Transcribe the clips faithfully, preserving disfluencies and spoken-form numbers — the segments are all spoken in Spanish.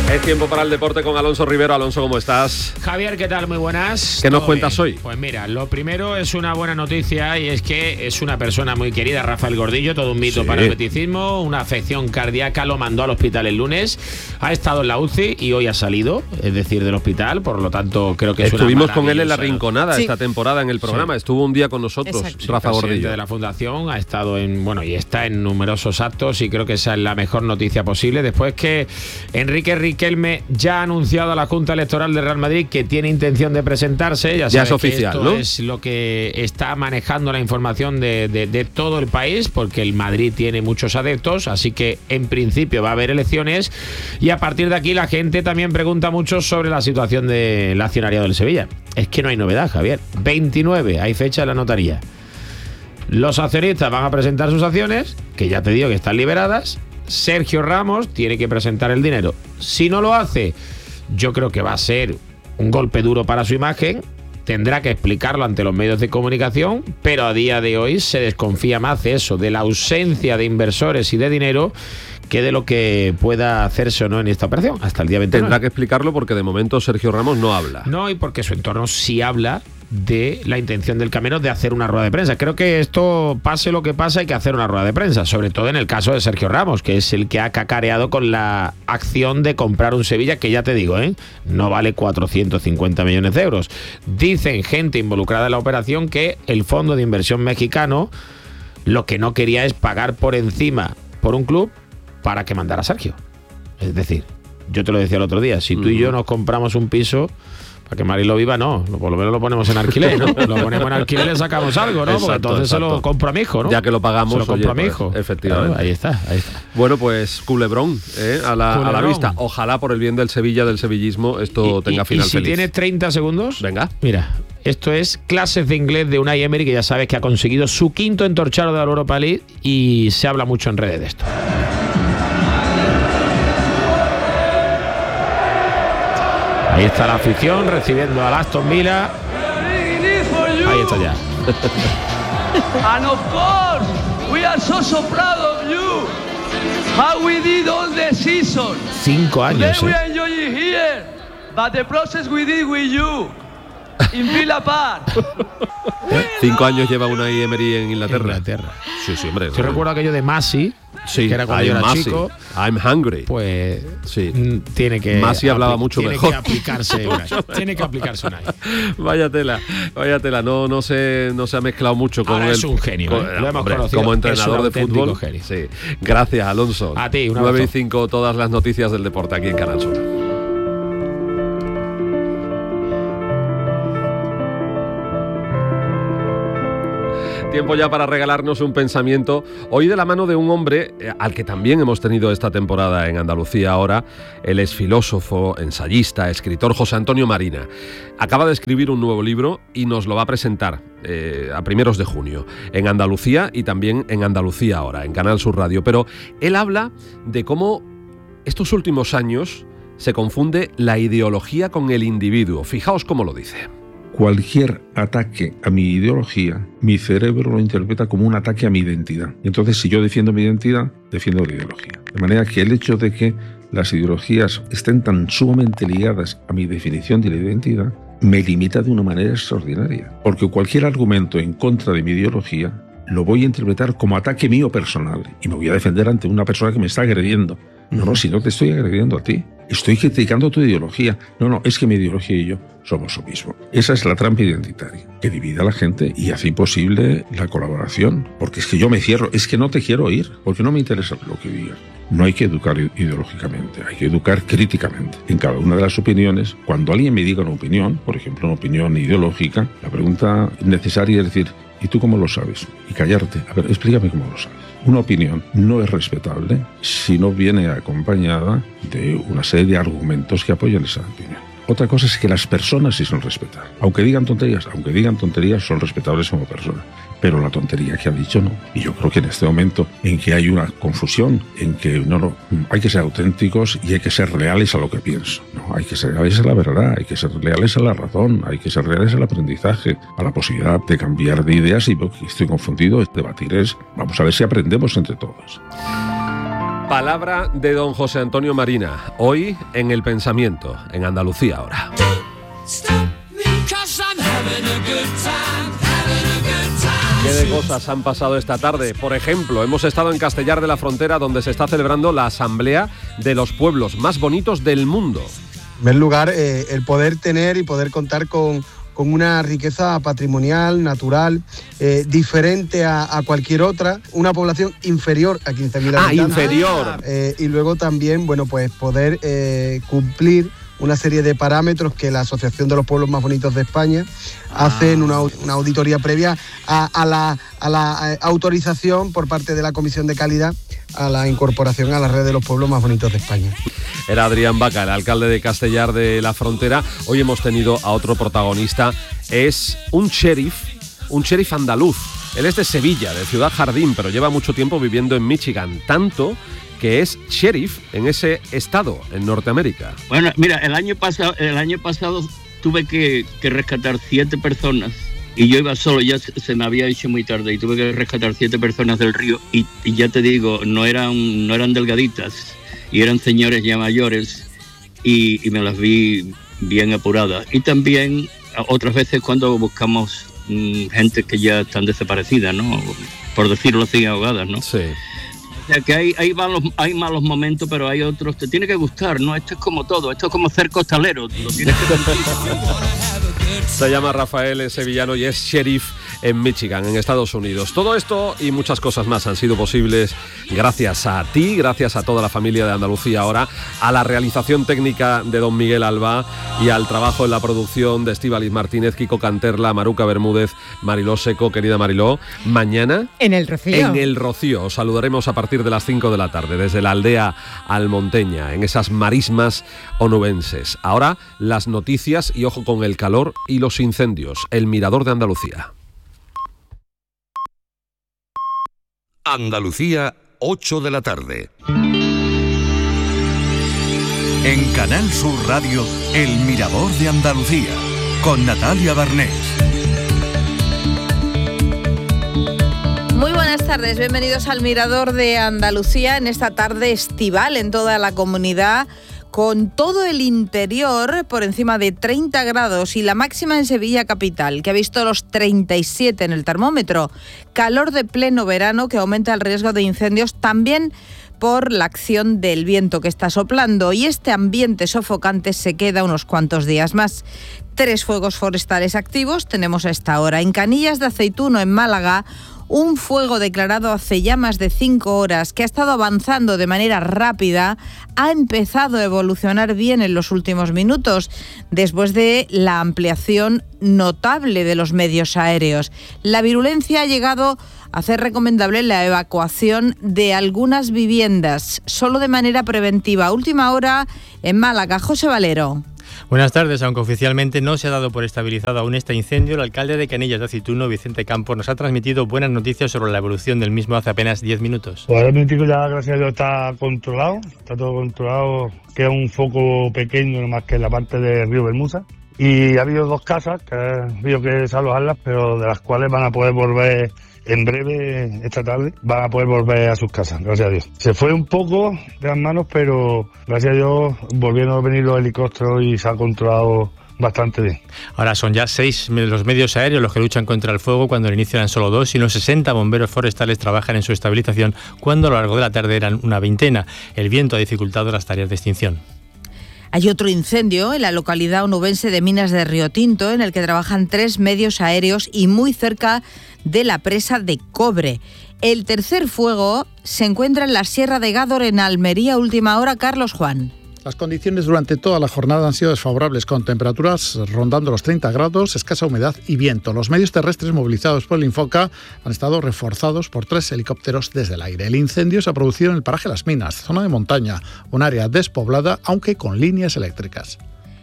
Es tiempo para el deporte con Alonso Rivero. Alonso, ¿cómo estás? Javier, ¿qué tal? Muy buenas. ¿Qué nos cuentas hoy? Pues mira, lo primero es una buena noticia y es que es una persona muy querida, Rafael Gordillo, todo un mito Sí. para el beticismo, una afección cardíaca, lo mandó al hospital el lunes, ha estado en la U C I y hoy ha salido, es decir, del hospital, por lo tanto creo que es una Estuvimos con él en la maravillosa- Rinconada Sí. esta temporada en el programa. Sí. Estuvo un día con nosotros, Exacto. Rafa presidente Gordillo. de la fundación, ha estado en, bueno, y está en numerosos actos y creo que esa es la mejor noticia posible. Después que Enrique Riquelme ya ha anunciado a la Junta Electoral de Real Madrid que tiene intención de presentarse. Ya, Ya es sabe que oficial, esto ¿no? es lo que está manejando la información de, de, de todo el país, porque el Madrid tiene muchos adeptos, así que en principio va a haber elecciones y a partir de aquí la gente también pregunta mucho sobre la situación del accionariado del Sevilla. Es que no hay novedad, Javier. veintinueve, hay fecha en la notaría. Los accionistas van a presentar sus acciones, que ya te digo que están liberadas. Sergio Ramos tiene que presentar el dinero. Si no lo hace, yo creo que va a ser un golpe duro para su imagen. Tendrá que explicarlo ante los medios de comunicación, pero a día de hoy se desconfía más de eso, de la ausencia de inversores y de dinero, que de lo que pueda hacerse o no en esta operación, hasta el día veintinueve. Tendrá que explicarlo porque de momento Sergio Ramos no habla. No, y porque su entorno sí habla de la intención del Camero de hacer una rueda de prensa. Creo que esto, pase lo que pase, hay que hacer una rueda de prensa, sobre todo en el caso de Sergio Ramos, que es el que ha cacareado con la acción de comprar un Sevilla, que ya te digo, ¿eh? no vale cuatrocientos cincuenta millones de euros. Dicen gente involucrada en la operación que el fondo de inversión mexicano lo que no quería es pagar por encima por un club para que mandara a Sergio. Es decir, yo te lo decía el otro día, si tú y yo nos compramos un piso, para que Mari lo viva, no, por lo menos lo ponemos en alquiler, ¿no? Lo ponemos en alquiler y le sacamos algo, ¿no? Porque Exacto, entonces exacto. se lo compro a mi hijo, ¿no? Ya que lo pagamos, se lo compro oye, a mi pues, hijo. efectivamente. Claro, ahí está, ahí está. Bueno, pues culebrón, ¿eh? a, la, a la Culebrón. vista. Ojalá por el bien del Sevilla, del sevillismo, esto Y- tenga y- final y si feliz. tienes treinta segundos, Venga. mira, esto es clases de inglés de Unai Emery, que ya sabes que ha conseguido su quinto entorchado de la Europa League y se habla mucho en redes de esto. Ahí está la afición recibiendo al Aston Villa. Ahí está ya. And of course, we are so so proud of you. How we did all the season. Cinco Then años, we ¿eh? are enjoying here, but the process we did with you in Villa Park. Cinco años lleva Unai Emery en Inglaterra. Inglaterra. Sí, sí, hombre. Yo recuerdo aquello de Masi, sí, que era cuando I'm yo era Massey. chico. I'm hungry. Pues Sí. mm, tiene que Masi hablaba apli- mucho tiene mejor. que aplicarse Unai. Tiene que aplicarse Unai. Vaya tela, vaya tela. No, no se, no se ha mezclado mucho con Ahora el, es un genio, con- ¿eh? Lo hemos hombre, conocido. como Es entrenador un de auténtico fútbol. genio. Sí. Gracias, Alonso. A ti, un nueve y abrazo. cinco, todas las noticias del deporte aquí en Canal Sur. Tiempo ya para regalarnos un pensamiento, hoy de la mano de un hombre eh, al que también hemos tenido esta temporada en Andalucía ahora. Él es filósofo, ensayista, escritor, José Antonio Marina. Acaba de escribir un nuevo libro y nos lo va a presentar eh, a primeros de junio en Andalucía y también en Andalucía ahora, en Canal Sur Radio. Pero él habla de cómo estos últimos años se confunde la ideología con el individuo. Fijaos cómo lo dice. Cualquier ataque a mi ideología, mi cerebro lo interpreta como un ataque a mi identidad. Entonces, si yo defiendo mi identidad, defiendo la ideología. De manera que el hecho de que las ideologías estén tan sumamente ligadas a mi definición de la identidad, me limita de una manera extraordinaria. Porque cualquier argumento en contra de mi ideología lo voy a interpretar como ataque mío personal y me voy a defender ante una persona que me está agrediendo. No, no, si no te estoy agrediendo a ti. Estoy criticando tu ideología. No, no, es que mi ideología y yo somos lo mismo. Esa es la trampa identitaria, que divide a la gente y hace imposible la colaboración. Porque es que yo me cierro, es que no te quiero oír, porque no me interesa lo que digas. No hay que educar ideológicamente, hay que educar críticamente. En cada una de las opiniones, cuando alguien me diga una opinión, por ejemplo, una opinión ideológica, la pregunta necesaria es decir, ¿y tú cómo lo sabes? Y callarte. A ver, explícame cómo lo sabes. Una opinión no es respetable si no viene acompañada de una serie de argumentos que apoyan esa opinión. Otra cosa es que las personas sí son respetables. Aunque digan tonterías, aunque digan tonterías, son respetables como personas. Pero la tontería que ha dicho no. Y yo creo que en este momento en que hay una confusión, en que no, no, hay que ser auténticos y hay que ser leales a lo que pienso. No, hay que ser leales a la verdad, hay que ser leales a la razón, hay que ser leales al aprendizaje, a la posibilidad de cambiar de ideas. Y lo que estoy confundido, es debatir es, vamos a ver si aprendemos entre todos. Palabra de don José Antonio Marina, hoy en El Pensamiento, en Andalucía ahora. ¿Qué de cosas han pasado esta tarde? Por ejemplo, hemos estado en Castellar de la Frontera, donde se está celebrando la Asamblea de los Pueblos Más Bonitos del Mundo. En primer lugar, eh, el poder tener y poder contar con, con una riqueza patrimonial, natural, eh, diferente a, a cualquier otra, una población inferior a quince mil habitantes. Ah, inferior. Eh, y luego también, bueno, pues poder eh, cumplir una serie de parámetros que la Asociación de los Pueblos Más Bonitos de España ah. hace en una, una auditoría previa a, a, la, a la autorización por parte de la Comisión de Calidad a la incorporación a la red de los pueblos más bonitos de España. Era Adrián Baca, el alcalde de Castellar de la Frontera. Hoy hemos tenido a otro protagonista, es un sheriff, un sheriff andaluz. Él es de Sevilla, de Ciudad Jardín, pero lleva mucho tiempo viviendo en Michigan, tanto que es sheriff en ese estado, en Norteamérica. Bueno, mira, el año pasado, el año pasado tuve que, que rescatar siete personas y yo iba solo, ya se, se me había hecho muy tarde y tuve que rescatar siete personas del río y, y ya te digo, no eran, no eran delgaditas y eran señores ya mayores y, y me las vi bien apuradas. Y también otras veces cuando buscamos mmm, gente que ya están desaparecidas, ¿no? Por decirlo así, ahogadas, ¿no? Sí. O sea que hay, hay, malos, hay malos momentos, pero hay otros, te tiene que gustar, ¿no? Esto es como todo, esto es como ser costalero, lo tienes que Se llama Rafael, es sevillano y es sheriff en Michigan, en Estados Unidos. Todo esto y muchas cosas más han sido posibles gracias a ti, gracias a toda la familia de Andalucía ahora, a la realización técnica de don Miguel Alba y al trabajo en la producción de Estíbaliz Martínez, Kiko Canterla, Maruca Bermúdez, Mariló Seco. Querida Mariló, mañana en El Rocío. En El Rocío os saludaremos a partir de las cinco de la tarde, desde la aldea almonteña, en esas marismas onubenses. Ahora las noticias y ojo con el calor y los incendios. El Mirador de Andalucía. Andalucía, ocho de la tarde. En Canal Sur Radio, El Mirador de Andalucía, con Natalia Barnés. Muy buenas tardes, bienvenidos al Mirador de Andalucía en esta tarde estival en toda la comunidad, con todo el interior por encima de treinta grados y la máxima en Sevilla capital, que ha visto los treinta y siete en el termómetro. Calor de pleno verano que aumenta el riesgo de incendios también por la acción del viento que está soplando, y este ambiente sofocante se queda unos cuantos días más. Tres fuegos forestales activos tenemos a esta hora. En Canillas de Aceituno, en Málaga, un fuego declarado hace ya más de cinco horas que ha estado avanzando de manera rápida, ha empezado a evolucionar bien en los últimos minutos después de la ampliación notable de los medios aéreos. La virulencia ha llegado a hacer recomendable la evacuación de algunas viviendas, solo de manera preventiva. Última hora en Málaga. José Valero. Buenas tardes. Aunque oficialmente no se ha dado por estabilizado aún este incendio, el alcalde de Canillas de Aceituno, Vicente Campos, nos ha transmitido buenas noticias sobre la evolución del mismo hace apenas diez minutos. Pues ahora mismo ya, gracias a Dios, está controlado, está todo controlado, queda un foco pequeño nomás que en la parte del río Bermuda. Y ha habido dos casas que ha habido que desalojarlas, pero de las cuales van a poder volver en breve, esta tarde, van a poder volver a sus casas, gracias a Dios. Se fue un poco de las manos, pero gracias a Dios volvieron a venir los helicópteros y se ha controlado bastante bien. Ahora son ya seis los medios aéreos los que luchan contra el fuego, cuando al inicio eran solo dos, y unos sesenta bomberos forestales trabajan en su estabilización, cuando a lo largo de la tarde eran una veintena. El viento ha dificultado las tareas de extinción. Hay otro incendio en la localidad onubense de Minas de Río Tinto, en el que trabajan tres medios aéreos y muy cerca de la presa de Cobre. El tercer fuego se encuentra en la Sierra de Gádor, en Almería. Última hora, Carlos Juan. Las condiciones durante toda la jornada han sido desfavorables, con temperaturas rondando los treinta grados, escasa humedad y viento. Los medios terrestres movilizados por el Infoca han estado reforzados por tres helicópteros desde el aire. El incendio se ha producido en el paraje Las Minas, zona de montaña, un área despoblada, aunque con líneas eléctricas.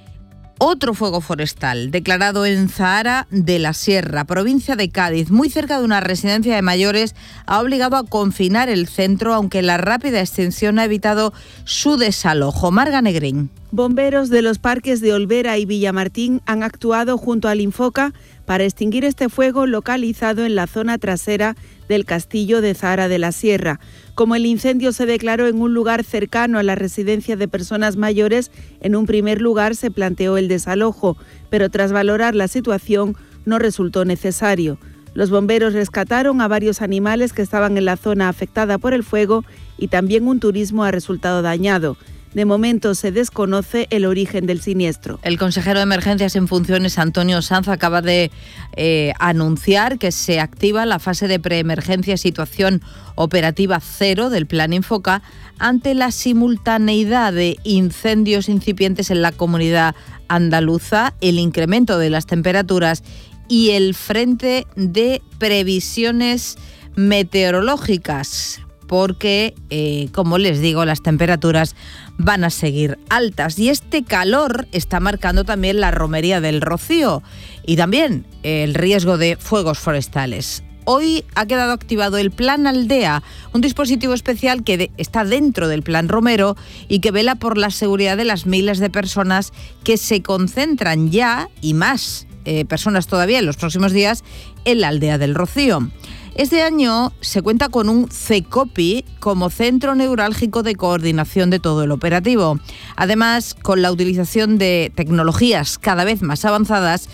Otro fuego forestal, declarado en Zahara de la Sierra, provincia de Cádiz, muy cerca de una residencia de mayores, ha obligado a confinar el centro, aunque la rápida extinción ha evitado su desalojo. Marga Negrín. Bomberos de los parques de Olvera y Villamartín han actuado junto al Infoca para extinguir este fuego localizado en la zona trasera del castillo de Zahara de la Sierra. Como el incendio se declaró en un lugar cercano a la residencia de personas mayores, en un primer lugar se planteó el desalojo, pero tras valorar la situación no resultó necesario. Los bomberos rescataron a varios animales que estaban en la zona afectada por el fuego y también un turismo ha resultado dañado. De momento se desconoce el origen del siniestro. El consejero de Emergencias en funciones, Antonio Sanz, acaba de eh, anunciar que se activa la fase de preemergencia situación operativa cero del Plan Infoca ante la simultaneidad de incendios incipientes en la comunidad andaluza, el incremento de las temperaturas y el frente de previsiones meteorológicas, porque, eh, como les digo, las temperaturas van a seguir altas. Y este calor está marcando también la romería del Rocío y también el riesgo de fuegos forestales. Hoy ha quedado activado el Plan Aldea, un dispositivo especial que de, está dentro del Plan Romero y que vela por la seguridad de las miles de personas que se concentran ya, y más eh, personas todavía en los próximos días, en la aldea del Rocío. Este año se cuenta con un CECOPI como centro neurálgico de coordinación de todo el operativo. Además, con la utilización de tecnologías cada vez más avanzadas,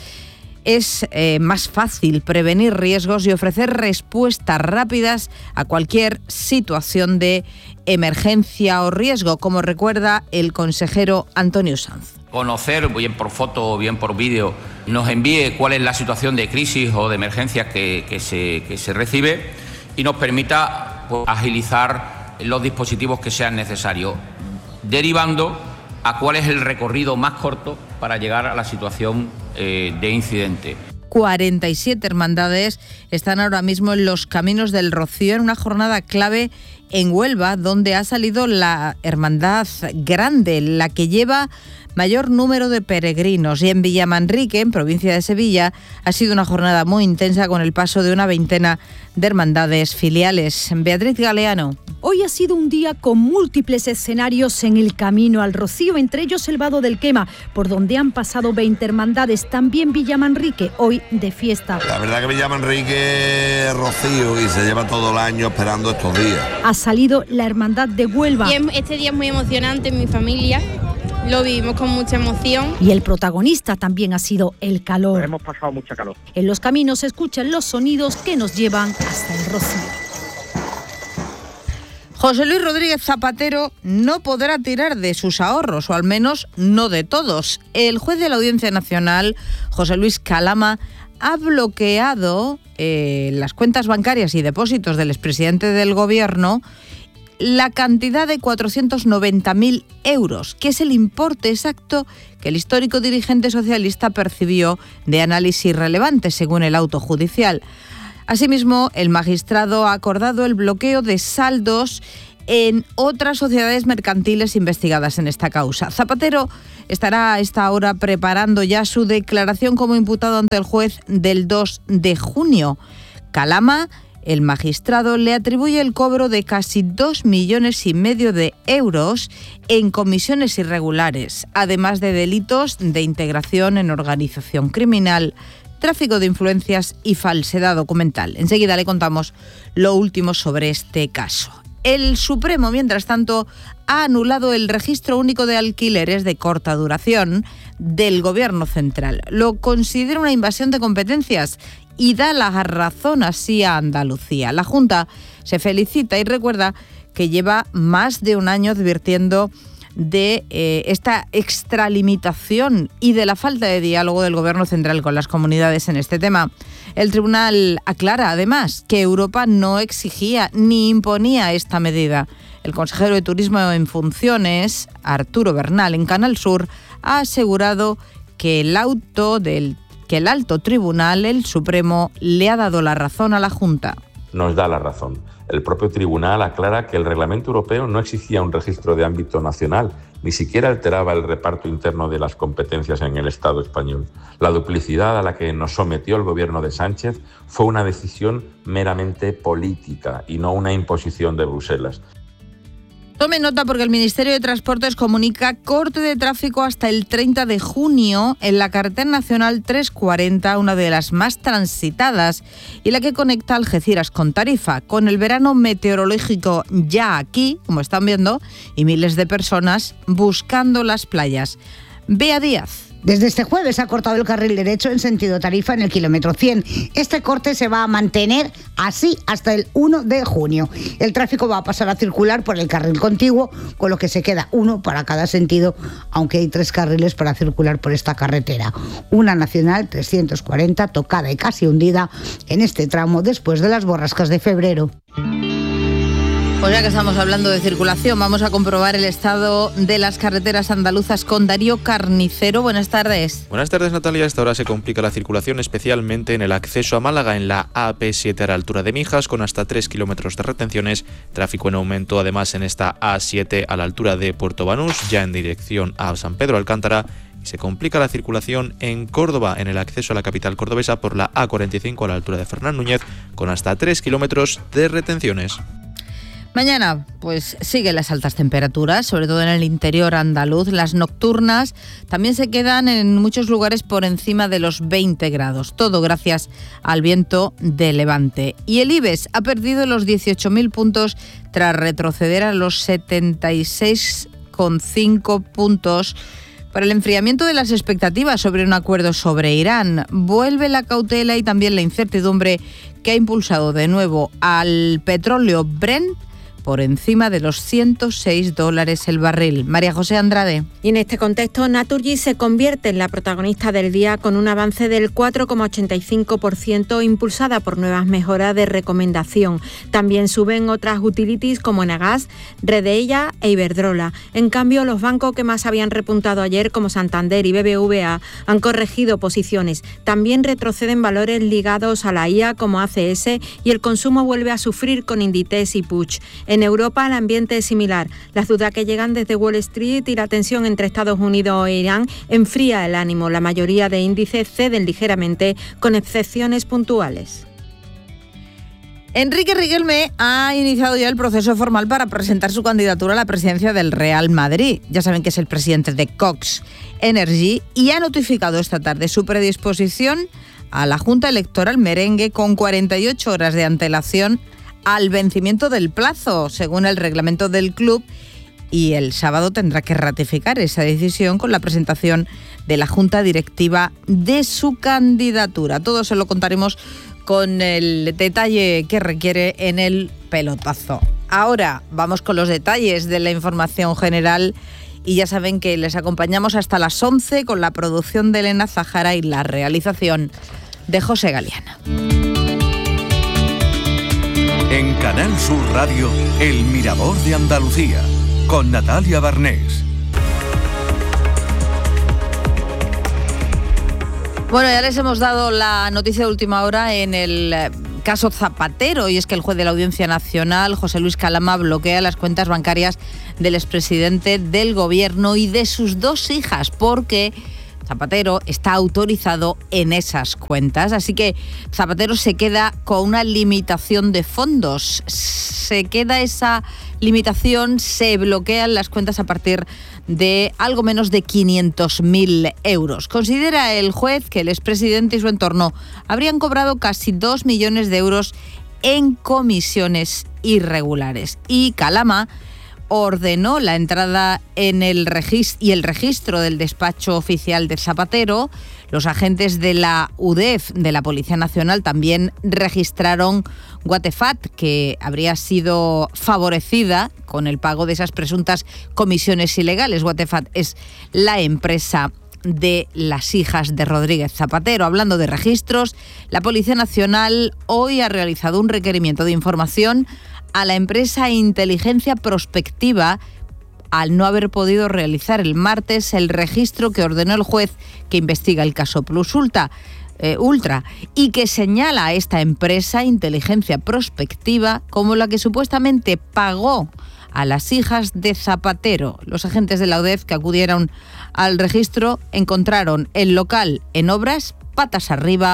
es eh, más fácil prevenir riesgos y ofrecer respuestas rápidas a cualquier situación de emergencia o riesgo, como recuerda el consejero Antonio Sanz. Conocer, bien por foto o bien por vídeo, nos envíe cuál es la situación de crisis o de emergencia que, que, se, que se recibe y nos permita pues, agilizar los dispositivos que sean necesarios, derivando a cuál es el recorrido más corto para llegar a la situación eh, de incidente. cuarenta y siete hermandades están ahora mismo en los caminos del Rocío en una jornada clave en Huelva, donde ha salido la hermandad grande, la que lleva mayor número de peregrinos, y en Villamanrique, en provincia de Sevilla, ha sido una jornada muy intensa con el paso de una veintena de hermandades filiales. Beatriz Galeano. Hoy ha sido un día con múltiples escenarios en el camino al Rocío, entre ellos el Vado del Quema, por donde han pasado veinte hermandades, también Villamanrique, hoy de fiesta. La verdad que Villamanrique Rocío y se lleva todo el año esperando estos días. Ha salido la hermandad de Huelva. Y este día es muy emocionante en mi familia. Lo vivimos con mucha emoción. Y el protagonista también ha sido el calor. Hemos pasado mucha calor. En los caminos se escuchan los sonidos que nos llevan hasta el Rocío. José Luis Rodríguez Zapatero no podrá tirar de sus ahorros, o al menos no de todos. El juez de la Audiencia Nacional, José Luis Calama, ha bloqueado eh, las cuentas bancarias y depósitos del expresidente del Gobierno la cantidad de cuatrocientos noventa mil euros, que es el importe exacto que el histórico dirigente socialista percibió de análisis relevante, según el auto judicial. Asimismo, el magistrado ha acordado el bloqueo de saldos en otras sociedades mercantiles investigadas en esta causa. Zapatero estará a esta hora preparando ya su declaración como imputado ante el juez del dos de junio. Calama, el magistrado, le atribuye el cobro de casi dos millones y medio de euros en comisiones irregulares, además de delitos de integración en organización criminal, tráfico de influencias y falsedad documental. Enseguida le contamos lo último sobre este caso. El Supremo, mientras tanto, ha anulado el registro único de alquileres de corta duración del Gobierno central. Lo considera una invasión de competencias y da la razón así a Andalucía. La Junta se felicita y recuerda que lleva más de un año advirtiendo de eh, esta extralimitación y de la falta de diálogo del Gobierno central con las comunidades en este tema. El tribunal aclara, además, que Europa no exigía ni imponía esta medida. El consejero de Turismo en funciones, Arturo Bernal, en Canal Sur, ha asegurado que el auto del que el alto tribunal, el Supremo, le ha dado la razón a la Junta. Nos da la razón. El propio tribunal aclara que el reglamento europeo no exigía un registro de ámbito nacional, ni siquiera alteraba el reparto interno de las competencias en el Estado español. La duplicidad a la que nos sometió el gobierno de Sánchez fue una decisión meramente política y no una imposición de Bruselas. Tome nota porque el Ministerio de Transportes comunica corte de tráfico hasta el treinta de junio en la carretera nacional trescientos cuarenta, una de las más transitadas y la que conecta Algeciras con Tarifa, con el verano meteorológico ya aquí, como están viendo, y miles de personas buscando las playas. Bea Díaz. Desde este jueves se ha cortado el carril derecho en sentido Tarifa en el kilómetro cien. Este corte se va a mantener así hasta el uno de junio. El tráfico va a pasar a circular por el carril contiguo, con lo que se queda uno para cada sentido, aunque hay tres carriles para circular por esta carretera. Una nacional trescientos cuarenta tocada y casi hundida en este tramo después de las borrascas de febrero. Pues ya que estamos hablando de circulación, vamos a comprobar el estado de las carreteras andaluzas con Darío Carnicero. Buenas tardes. Buenas tardes, Natalia. A esta hora se complica la circulación, especialmente en el acceso a Málaga, en la A P siete a la altura de Mijas, con hasta tres kilómetros de retenciones. Tráfico en aumento, además, en esta A siete a la altura de Puerto Banús, ya en dirección a San Pedro Alcántara. Y se complica la circulación en Córdoba, en el acceso a la capital cordobesa, por la A cuarenta y cinco a la altura de Fernán Núñez, con hasta tres kilómetros de retenciones. Mañana, pues siguen las altas temperaturas, sobre todo en el interior andaluz. Las nocturnas también se quedan en muchos lugares por encima de los veinte grados. Todo gracias al viento de levante. Y el IBEX ha perdido los dieciocho mil puntos tras retroceder a los setenta y seis coma cinco puntos. Por el enfriamiento de las expectativas sobre un acuerdo sobre Irán, vuelve la cautela y también la incertidumbre que ha impulsado de nuevo al petróleo Brent por encima de los ciento seis dólares el barril. María José Andrade. Y en este contexto, Naturgy se convierte en la protagonista del día con un avance del cuatro coma ochenta y cinco por ciento impulsada por nuevas mejoras de recomendación. También suben otras utilities como Enagas, Redeia e Iberdrola. En cambio, los bancos que más habían repuntado ayer, como Santander y B B V A, han corregido posiciones. También retroceden valores ligados a la I A como A C S y el consumo vuelve a sufrir con Inditex y Puig. En Europa el ambiente es similar. Las dudas que llegan desde Wall Street y la tensión entre Estados Unidos e Irán enfría el ánimo. La mayoría de índices ceden ligeramente, con excepciones puntuales. Enrique Riquelme ha iniciado ya el proceso formal para presentar su candidatura a la presidencia del Real Madrid. Ya saben que es el presidente de Cox Energy y ha notificado esta tarde su predisposición a la Junta Electoral merengue con cuarenta y ocho horas de antelación al vencimiento del plazo, según el reglamento del club, y el sábado tendrá que ratificar esa decisión con la presentación de la Junta Directiva de su candidatura. Todo se lo contaremos con el detalle que requiere en el pelotazo. Ahora vamos con los detalles de la información general y ya saben que les acompañamos hasta las once con la producción de Elena Zahara y la realización de José Galeana. En Canal Sur Radio, El Mirador de Andalucía, con Natalia Barnés. Bueno, ya les hemos dado la noticia de última hora en el caso Zapatero, y es que el juez de la Audiencia Nacional, José Luis Calama, bloquea las cuentas bancarias del expresidente del Gobierno y de sus dos hijas, porque Zapatero está autorizado en esas cuentas, así que Zapatero se queda con una limitación de fondos. Se queda esa limitación, se bloquean las cuentas a partir de algo menos de quinientos mil euros. Considera el juez que el expresidente y su entorno habrían cobrado casi dos millones de euros en comisiones irregulares. Y Calama ordenó la entrada en el registro y el registro del despacho oficial de Zapatero. Los agentes de la U D E F, de la Policía Nacional, también registraron Guatefat, que habría sido favorecida con el pago de esas presuntas comisiones ilegales. Guatefat es la empresa de las hijas de Rodríguez Zapatero. Hablando de registros, la Policía Nacional hoy ha realizado un requerimiento de información a la empresa Inteligencia Prospectiva al no haber podido realizar el martes el registro que ordenó el juez que investiga el caso Plus Ultra, eh, Ultra y que señala a esta empresa Inteligencia Prospectiva como la que supuestamente pagó a las hijas de Zapatero. Los agentes de la U D E F que acudieron al registro encontraron el local en obras, patas arriba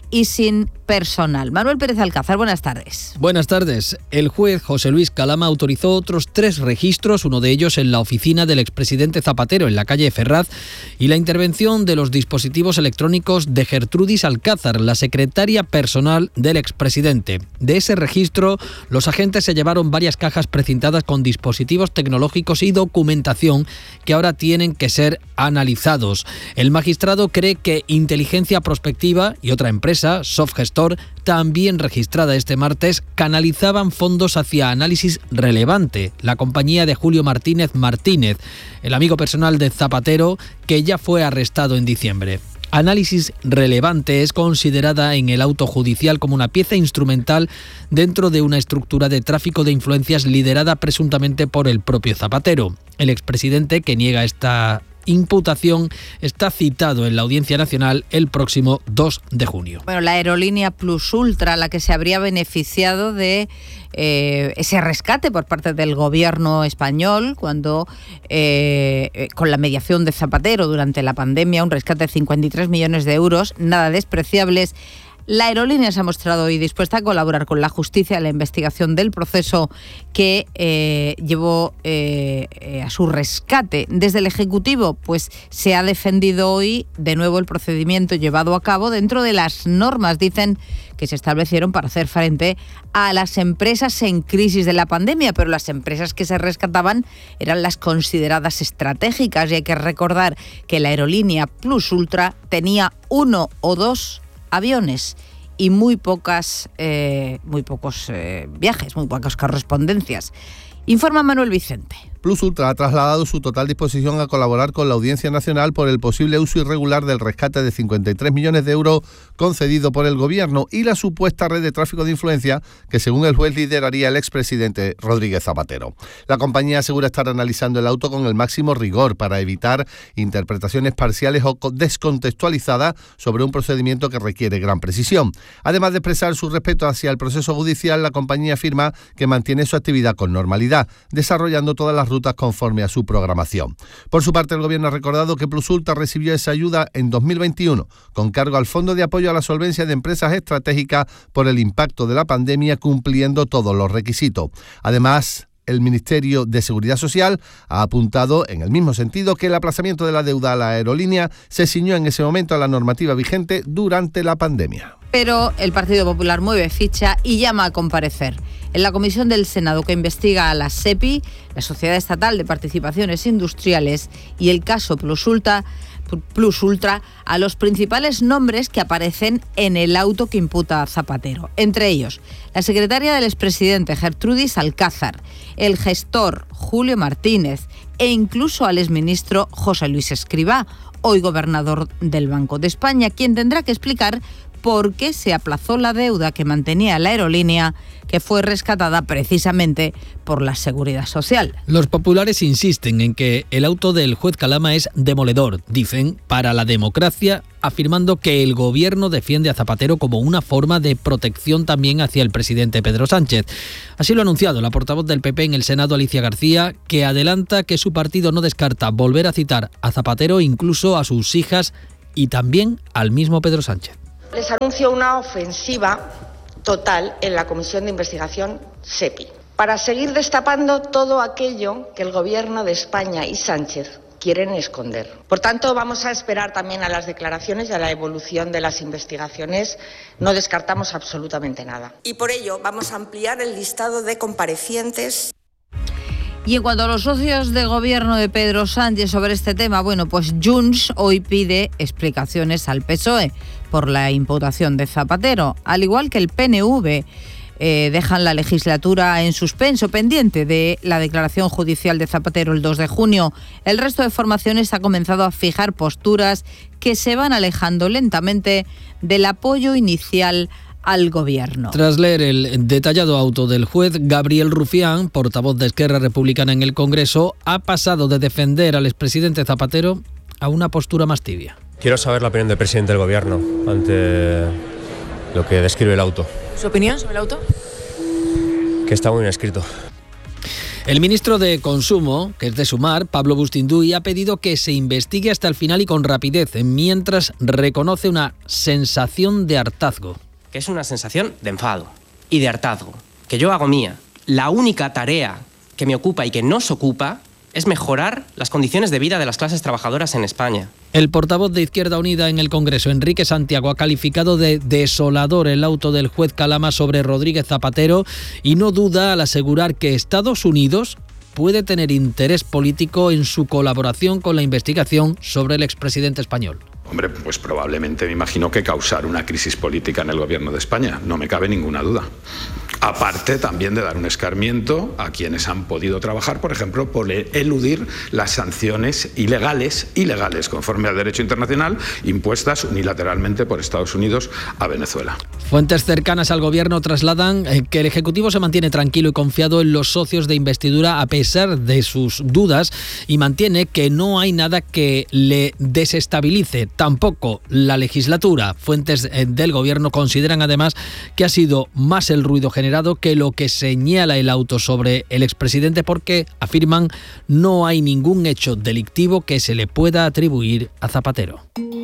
y sin personal. Manuel Pérez Alcázar, buenas tardes. Buenas tardes. El juez José Luis Calama autorizó otros tres registros, uno de ellos en la oficina del expresidente Zapatero, en la calle Ferraz, y la intervención de los dispositivos electrónicos de Gertrudis Alcázar, la secretaria personal del expresidente. De ese registro, los agentes se llevaron varias cajas precintadas con dispositivos tecnológicos y documentación que ahora tienen que ser analizados. El magistrado cree que Inteligencia Prospectiva y otra empresa, Softgestor, también registrada este martes, canalizaban fondos hacia Análisis Relevante, la compañía de Julio Martínez Martínez, el amigo personal de Zapatero, que ya fue arrestado en diciembre. Análisis Relevante es considerada en el auto judicial como una pieza instrumental dentro de una estructura de tráfico de influencias liderada presuntamente por el propio Zapatero. El expresidente, que niega esta imputación, está citado en la Audiencia Nacional el próximo dos de junio. Bueno, la aerolínea Plus Ultra, la que se habría beneficiado de eh, ese rescate por parte del gobierno español cuando eh, con la mediación de Zapatero durante la pandemia, un rescate de cincuenta y tres millones de euros, nada despreciables. La aerolínea se ha mostrado hoy dispuesta a colaborar con la justicia en la investigación del proceso que eh, llevó eh, eh, a su rescate. Desde el Ejecutivo, pues se ha defendido hoy de nuevo el procedimiento llevado a cabo dentro de las normas, dicen, que se establecieron para hacer frente a las empresas en crisis de la pandemia, pero las empresas que se rescataban eran las consideradas estratégicas, y hay que recordar que la aerolínea Plus Ultra tenía uno o dos aviones y muy pocas, eh, muy pocos eh, viajes, muy pocas correspondencias. Informa Manuel Vicente. Plus Ultra ha trasladado su total disposición a colaborar con la Audiencia Nacional por el posible uso irregular del rescate de cincuenta y tres millones de euros concedido por el Gobierno y la supuesta red de tráfico de influencia que, según el juez, lideraría el expresidente Rodríguez Zapatero. La compañía asegura estar analizando el auto con el máximo rigor para evitar interpretaciones parciales o descontextualizadas sobre un procedimiento que requiere gran precisión. Además de expresar su respeto hacia el proceso judicial, la compañía afirma que mantiene su actividad con normalidad, desarrollando todas las rutas conforme a su programación. Por su parte, el Gobierno ha recordado que Plus Ultra recibió esa ayuda en dos mil veintiuno, con cargo al Fondo de Apoyo a la Solvencia de Empresas Estratégicas por el impacto de la pandemia, cumpliendo todos los requisitos. Además, el Ministerio de Seguridad Social ha apuntado en el mismo sentido que el aplazamiento de la deuda a la aerolínea se ciñó en ese momento a la normativa vigente durante la pandemia. Pero el Partido Popular mueve ficha y llama a comparecer en la comisión del Senado que investiga a la SEPI, la Sociedad Estatal de Participaciones Industriales, y el caso Plus Ultra, Plus Ultra, a los principales nombres que aparecen en el auto que imputa a Zapatero. Entre ellos, la secretaria del expresidente Gertrudis Alcázar, el gestor Julio Martínez e incluso al exministro José Luis Escrivá, hoy gobernador del Banco de España, quien tendrá que explicar por qué se aplazó la deuda que mantenía la aerolínea, que fue rescatada precisamente por la Seguridad Social. Los populares insisten en que el auto del juez Calama es demoledor, dicen, para la democracia, afirmando que el gobierno defiende a Zapatero como una forma de protección también hacia el presidente Pedro Sánchez. Así lo ha anunciado la portavoz del P P en el Senado, Alicia García, que adelanta que su partido no descarta volver a citar a Zapatero, incluso a sus hijas y también al mismo Pedro Sánchez. Les anuncio una ofensiva total en la Comisión de Investigación SEPI para seguir destapando todo aquello que el Gobierno de España y Sánchez quieren esconder. Por tanto, vamos a esperar también a las declaraciones y a la evolución de las investigaciones. No descartamos absolutamente nada. Y por ello vamos a ampliar el listado de comparecientes. Y en cuanto a los socios de gobierno de Pedro Sánchez sobre este tema, bueno, pues Junts hoy pide explicaciones al P S O E por la imputación de Zapatero, al igual que el P N V. Eh, dejan la legislatura en suspenso, pendiente de la declaración judicial de Zapatero el dos de junio. El resto de formaciones ha comenzado a fijar posturas que se van alejando lentamente del apoyo inicial al gobierno. Tras leer el detallado auto del juez, Gabriel Rufián, portavoz de Esquerra Republicana en el Congreso, ha pasado de defender al expresidente Zapatero a una postura más tibia. Quiero saber la opinión del presidente del gobierno ante lo que describe el auto. ¿Su opinión sobre el auto? Que está muy bien escrito. El ministro de Consumo, que es de Sumar, Pablo Bustinduy, ha pedido que se investigue hasta el final y con rapidez, mientras reconoce una sensación de hartazgo. Que es una sensación de enfado y de hartazgo, que yo hago mía. La única tarea que me ocupa y que nos ocupa es mejorar las condiciones de vida de las clases trabajadoras en España. El portavoz de Izquierda Unida en el Congreso, Enrique Santiago, ha calificado de desolador el auto del juez Calama sobre Rodríguez Zapatero y no duda al asegurar que Estados Unidos puede tener interés político en su colaboración con la investigación sobre el expresidente español. Hombre, pues probablemente me imagino que causar una crisis política en el gobierno de España, no me cabe ninguna duda. Aparte también de dar un escarmiento a quienes han podido trabajar, por ejemplo, por eludir las sanciones ilegales, ilegales conforme al derecho internacional, impuestas unilateralmente por Estados Unidos a Venezuela. Fuentes cercanas al gobierno trasladan que el Ejecutivo se mantiene tranquilo y confiado en los socios de investidura a pesar de sus dudas y mantiene que no hay nada que le desestabilice, tampoco la legislatura. Fuentes del gobierno consideran además que ha sido más el ruido general que lo que señala el auto sobre el expresidente porque, afirman, no hay ningún hecho delictivo que se le pueda atribuir a Zapatero.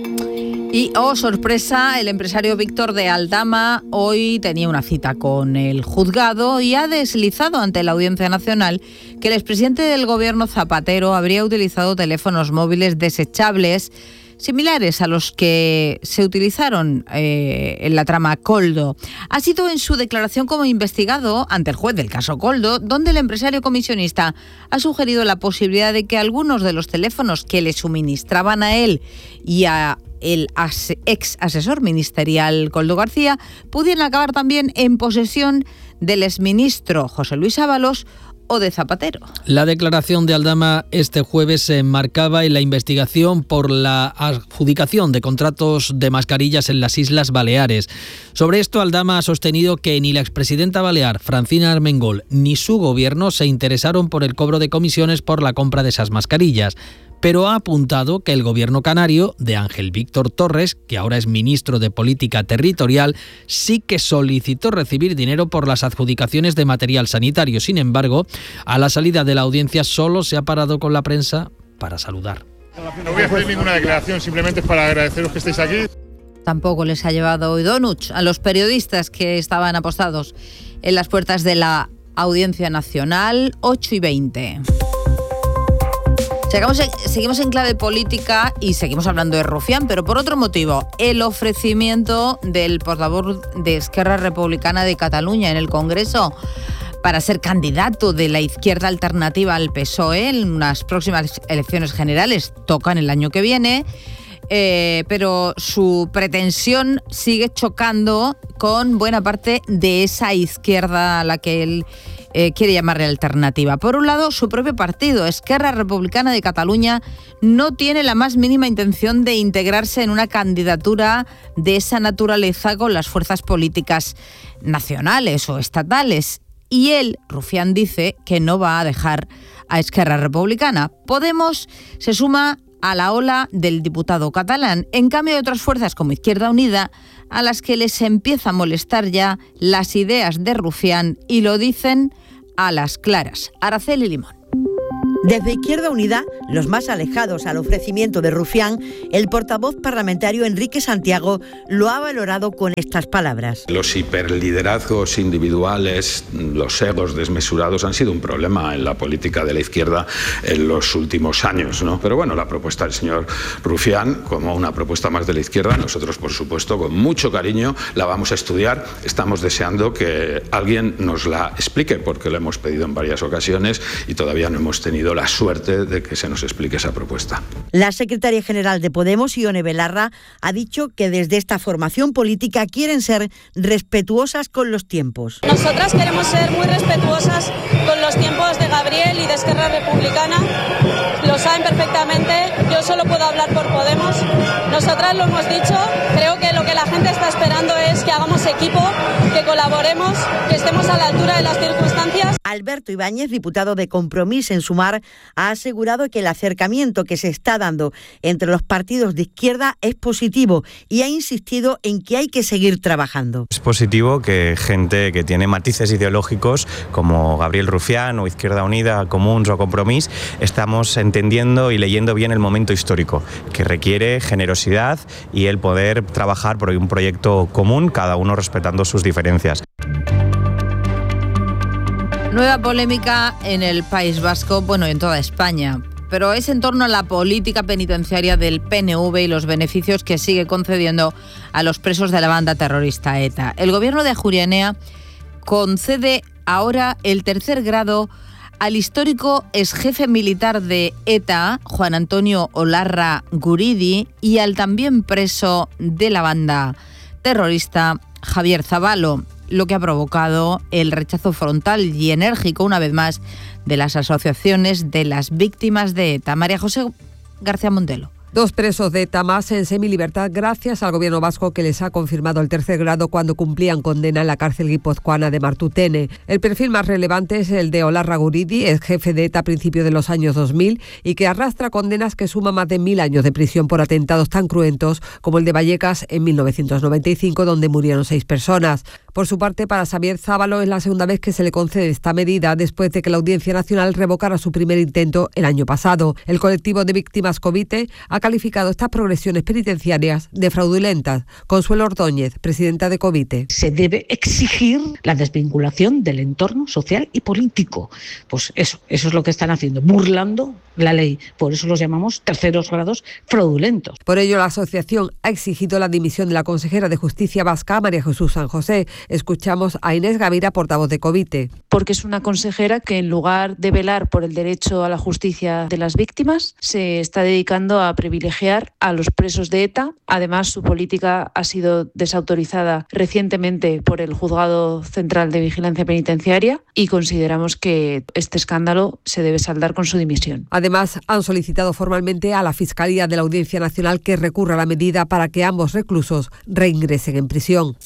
Y, oh sorpresa, el empresario Víctor de Aldama hoy tenía una cita con el juzgado y ha deslizado ante la Audiencia Nacional que el expresidente del gobierno Zapatero habría utilizado teléfonos móviles desechables similares a los que se utilizaron eh, en la trama Koldo. Ha sido en su declaración como investigado ante el juez del caso Koldo, donde el empresario comisionista ha sugerido la posibilidad de que algunos de los teléfonos que le suministraban a él y a el ex asesor ministerial Koldo García pudieran acabar también en posesión del exministro José Luis Ábalos o de Zapatero. La declaración de Aldama este jueves se enmarcaba en la investigación por la adjudicación de contratos de mascarillas en las Islas Baleares. Sobre esto, Aldama ha sostenido que ni la expresidenta balear, Francina Armengol, ni su gobierno se interesaron por el cobro de comisiones por la compra de esas mascarillas. Pero ha apuntado que el gobierno canario de Ángel Víctor Torres, que ahora es ministro de Política Territorial, sí que solicitó recibir dinero por las adjudicaciones de material sanitario. Sin embargo, a la salida de la audiencia solo se ha parado con la prensa para saludar. No voy a hacer ninguna declaración, simplemente es para agradeceros que estéis aquí. Tampoco les ha llevado hoy Donuch a los periodistas que estaban apostados en las puertas de la Audiencia Nacional, ocho y veinte. Seguimos en, seguimos en clave política y seguimos hablando de Rufián, pero por otro motivo. El ofrecimiento del portavoz de Esquerra Republicana de Cataluña en el Congreso para ser candidato de la izquierda alternativa al P S O E en unas próximas elecciones generales, tocan el año que viene, eh, pero su pretensión sigue chocando con buena parte de esa izquierda a la que él Eh, quiere llamarle alternativa. Por un lado, su propio partido, Esquerra Republicana de Cataluña, no tiene la más mínima intención de integrarse en una candidatura de esa naturaleza con las fuerzas políticas nacionales o estatales. Y él, Rufián, dice que no va a dejar a Esquerra Republicana. Podemos se suma a la ola del diputado catalán, en cambio de otras fuerzas como Izquierda Unida, a las que les empieza a molestar ya las ideas de Rufián y lo dicen a las claras. Araceli Limón. Desde Izquierda Unida, los más alejados al ofrecimiento de Rufián, el portavoz parlamentario Enrique Santiago lo ha valorado con estas palabras. Los hiperliderazgos individuales, los egos desmesurados han sido un problema en la política de la izquierda en los últimos años, ¿no? Pero bueno, la propuesta del señor Rufián, como una propuesta más de la izquierda, nosotros, por supuesto, con mucho cariño la vamos a estudiar. Estamos deseando que alguien nos la explique, porque lo hemos pedido en varias ocasiones y todavía no hemos tenido la suerte de que se nos explique esa propuesta. La secretaria general de Podemos, Ione Belarra, ha dicho que desde esta formación política quieren ser respetuosas con los tiempos. Nosotras queremos ser muy respetuosas con los tiempos de Gabriel y de Esquerra Republicana. Lo saben perfectamente, yo solo puedo hablar por Podemos. Nosotras lo hemos dicho, creo que lo que la gente está esperando es que hagamos equipo, que colaboremos, que estemos a la altura de las circunstancias. Alberto Ibáñez, diputado de Compromís en Sumar, ha asegurado que el acercamiento que se está dando entre los partidos de izquierda es positivo y ha insistido en que hay que seguir trabajando. Es positivo que gente que tiene matices ideológicos como Gabriel Rufián o Izquierda Unida, Comuns o Compromís, estamos entendiendo y leyendo bien el momento histórico, que requiere generosidad y el poder trabajar por un proyecto común, cada uno respetando sus diferencias. Nueva polémica en el País Vasco, bueno, en toda España, pero es en torno a la política penitenciaria del P N V y los beneficios que sigue concediendo a los presos de la banda terrorista ETA. El gobierno de Ajuria Enea concede ahora el tercer grado al histórico exjefe militar de ETA, Juan Antonio Olarra Guridi, y al también preso de la banda terrorista, Javier Zabalo, lo que ha provocado el rechazo frontal y enérgico, una vez más, de las asociaciones de las víctimas de ETA. María José García Montelo. Dos presos de ETA más en semilibertad gracias al gobierno vasco, que les ha confirmado el tercer grado cuando cumplían condena en la cárcel guipuzcoana de Martutene. El perfil más relevante es el de Olarra Guridi, ex jefe de ETA a principios de los años dos mil y que arrastra condenas que suman más de mil años de prisión por atentados tan cruentos como el de Vallecas en mil novecientos noventa y cinco, donde murieron seis personas. Por su parte, para Xavier Zabalo es la segunda vez que se le concede esta medida después de que la Audiencia Nacional revocara su primer intento el año pasado. El colectivo de víctimas Covite ha calificado estas progresiones penitenciarias de fraudulentas. Consuelo Ordóñez, presidenta de Covite. Se debe exigir la desvinculación del entorno social y político. Pues eso, eso es lo que están haciendo, burlando la ley. Por eso los llamamos terceros grados fraudulentos. Por ello, la asociación ha exigido la dimisión de la consejera de Justicia vasca, María Jesús San José. Escuchamos a Inés Gavira, portavoz de Covite. Porque es una consejera que, en lugar de velar por el derecho a la justicia de las víctimas, se está dedicando a privilegiar a los presos de ETA. Además, su política ha sido desautorizada recientemente por el Juzgado Central de Vigilancia Penitenciaria y consideramos que este escándalo se debe saldar con su dimisión. Además, han solicitado formalmente a la Fiscalía de la Audiencia Nacional que recurra a la medida para que ambos reclusos reingresen en prisión.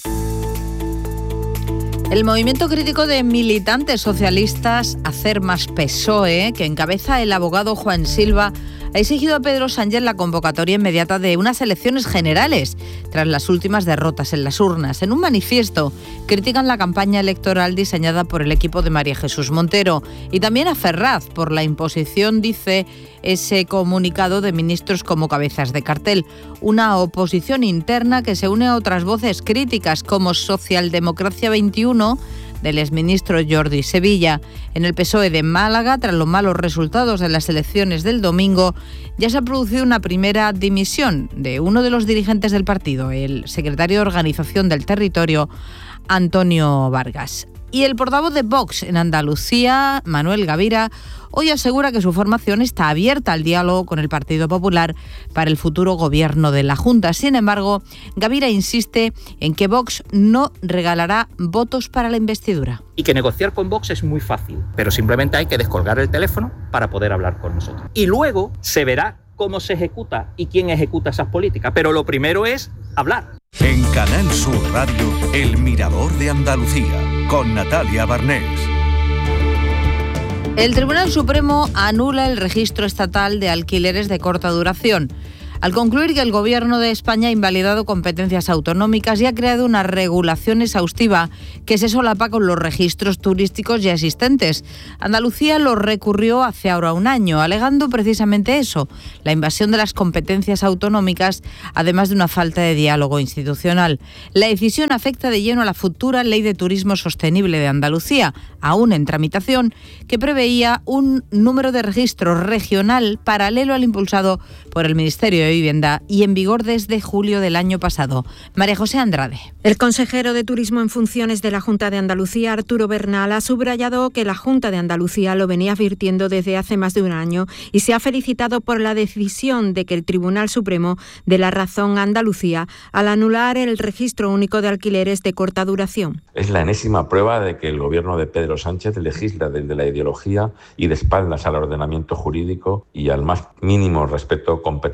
El movimiento crítico de militantes socialistas Hacer Más P S O E, que encabeza el abogado Juan Silva, ha exigido a Pedro Sánchez la convocatoria inmediata de unas elecciones generales tras las últimas derrotas en las urnas. En un manifiesto critican la campaña electoral diseñada por el equipo de María Jesús Montero y también a Ferraz por la imposición, dice ese comunicado, de ministros como cabezas de cartel. Una oposición interna que se une a otras voces críticas como Socialdemocracia veintiuno, del exministro Jordi Sevilla. En el P S O E de Málaga, tras los malos resultados de las elecciones del domingo, ya se ha producido una primera dimisión de uno de los dirigentes del partido, el secretario de Organización del Territorio, Antonio Vargas. Y el portavoz de Vox en Andalucía, Manuel Gavira, hoy asegura que su formación está abierta al diálogo con el Partido Popular para el futuro gobierno de la Junta. Sin embargo, Gavira insiste en que Vox no regalará votos para la investidura. Y que negociar con Vox es muy fácil, pero simplemente hay que descolgar el teléfono para poder hablar con nosotros. Y luego se verá cómo se ejecuta y quién ejecuta esas políticas. Pero lo primero es hablar. En Canal Sur Radio, El Mirador de Andalucía, con Natalia Barnés. El Tribunal Supremo anula el registro estatal de alquileres de corta duración, al concluir que el Gobierno de España ha invalidado competencias autonómicas y ha creado una regulación exhaustiva que se solapa con los registros turísticos ya existentes. Andalucía lo recurrió hace ahora un año, alegando precisamente eso, la invasión de las competencias autonómicas, además de una falta de diálogo institucional. La decisión afecta de lleno a la futura Ley de Turismo Sostenible de Andalucía, aún en tramitación, que preveía un número de registro regional paralelo al impulsado por el Ministerio de Vivienda y en vigor desde julio del año pasado. María José Andrade. El consejero de Turismo en funciones de la Junta de Andalucía, Arturo Bernal, ha subrayado que la Junta de Andalucía lo venía advirtiendo desde hace más de un año y se ha felicitado por la decisión de que el Tribunal Supremo dé la razón a Andalucía al anular el registro único de alquileres de corta duración. Es la enésima prueba de que el gobierno de Pedro Sánchez legisla desde la ideología y de espaldas al ordenamiento jurídico y al más mínimo respeto competencial.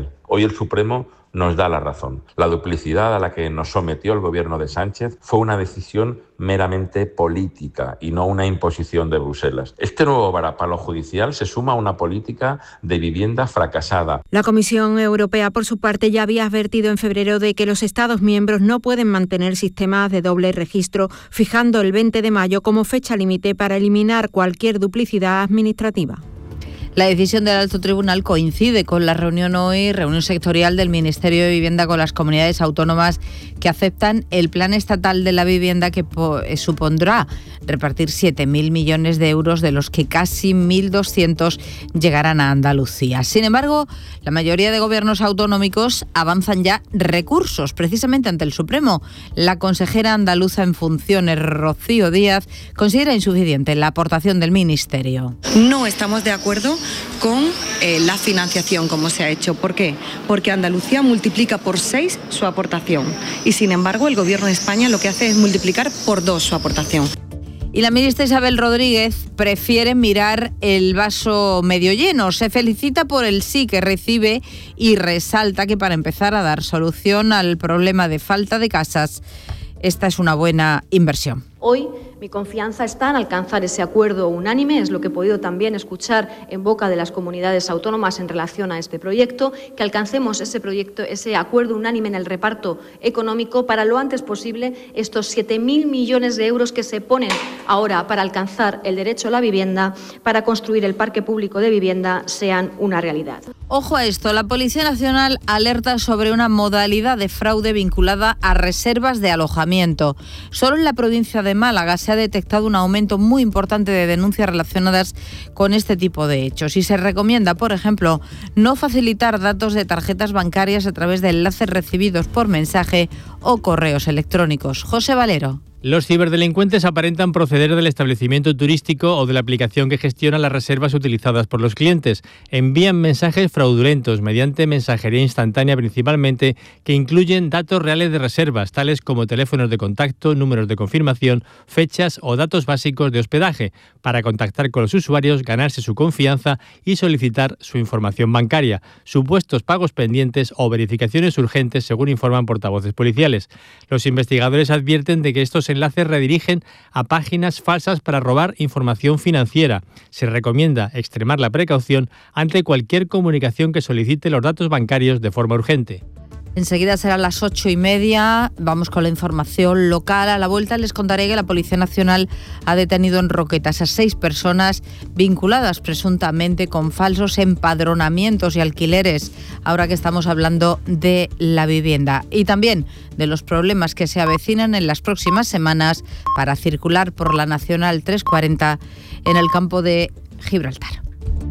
Hoy el Supremo nos da la razón. La duplicidad a la que nos sometió el gobierno de Sánchez fue una decisión meramente política y no una imposición de Bruselas. Este nuevo varapalo judicial se suma a una política de vivienda fracasada. La Comisión Europea, por su parte, ya había advertido en febrero de que los Estados miembros no pueden mantener sistemas de doble registro, fijando el veinte de mayo como fecha límite para eliminar cualquier duplicidad administrativa. La decisión del Alto Tribunal coincide con la reunión hoy, reunión sectorial del Ministerio de Vivienda con las comunidades autónomas que aceptan el Plan Estatal de la Vivienda que supondrá repartir siete mil millones de euros, de los que casi mil doscientos llegarán a Andalucía. Sin embargo, la mayoría de gobiernos autonómicos avanzan ya recursos, precisamente ante el Supremo. La consejera andaluza en funciones, Rocío Díaz, considera insuficiente la aportación del Ministerio. No estamos de acuerdo con eh, la financiación como se ha hecho. ¿Por qué? Porque Andalucía multiplica por seis su aportación y, sin embargo, el Gobierno de España lo que hace es multiplicar por dos su aportación. Y la ministra Isabel Rodríguez prefiere mirar el vaso medio lleno. Se felicita por el sí que recibe y resalta que para empezar a dar solución al problema de falta de casas, esta es una buena inversión. Hoy mi confianza está en alcanzar ese acuerdo unánime, es lo que he podido también escuchar en boca de las comunidades autónomas en relación a este proyecto, que alcancemos ese proyecto, ese acuerdo unánime en el reparto económico para lo antes posible estos siete mil millones de euros que se ponen ahora para alcanzar el derecho a la vivienda, para construir el parque público de vivienda, sean una realidad. Ojo a esto, la Policía Nacional alerta sobre una modalidad de fraude vinculada a reservas de alojamiento. Solo en la provincia de Málaga se ha detectado un aumento muy importante de denuncias relacionadas con este tipo de hechos y se recomienda, por ejemplo, no facilitar datos de tarjetas bancarias a través de enlaces recibidos por mensaje o correos electrónicos. José Valero. Los ciberdelincuentes aparentan proceder del establecimiento turístico o de la aplicación que gestiona las reservas utilizadas por los clientes. Envían mensajes fraudulentos mediante mensajería instantánea principalmente, que incluyen datos reales de reservas, tales como teléfonos de contacto, números de confirmación, fechas o datos básicos de hospedaje, para contactar con los usuarios, ganarse su confianza y solicitar su información bancaria, supuestos pagos pendientes o verificaciones urgentes, según informan portavoces policiales. Los investigadores advierten de que estos enlaces redirigen a páginas falsas para robar información financiera. Se recomienda extremar la precaución ante cualquier comunicación que solicite los datos bancarios de forma urgente. Enseguida serán las ocho y media. Vamos con la información local. A la vuelta les contaré que la Policía Nacional ha detenido en Roquetas a seis personas vinculadas presuntamente con falsos empadronamientos y alquileres, ahora que estamos hablando de la vivienda. Y también de los problemas que se avecinan en las próximas semanas para circular por la Nacional trescientos cuarenta en el campo de Gibraltar.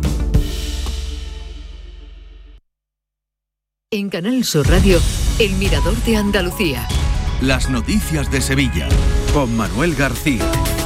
En Canal Sur Radio, El Mirador de Andalucía. Las noticias de Sevilla, con Manuel García.